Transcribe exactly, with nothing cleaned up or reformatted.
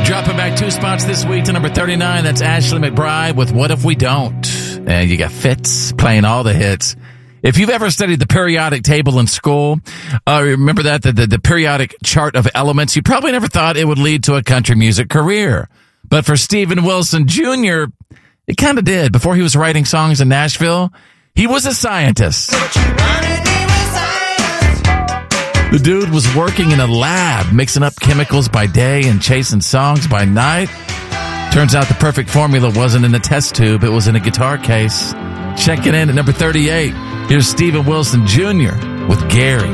Dropping back two spots this week to number thirty-nine. That's Ashley McBryde with What If We Don't? And you got Fitz playing all the hits. If you've ever studied the periodic table in school, uh, remember that, the, the, the periodic chart of elements, you probably never thought it would lead to a country music career. But for Steven Wilson Junior, it kind of did. Before he was writing songs in Nashville, he was a scientist. The dude was working in a lab, mixing up chemicals by day and chasing songs by night. Turns out the perfect formula wasn't in a test tube, it was in a guitar case. Checking in at number thirty-eight, here's Steven Wilson Junior with Gary.